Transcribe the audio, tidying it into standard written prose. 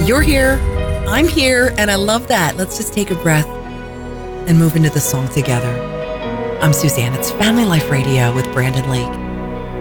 You're here, I'm here, and I love that. Let's just take a breath and move into the song together. I'm Suzanne. It's Family Life Radio with Brandon Lake.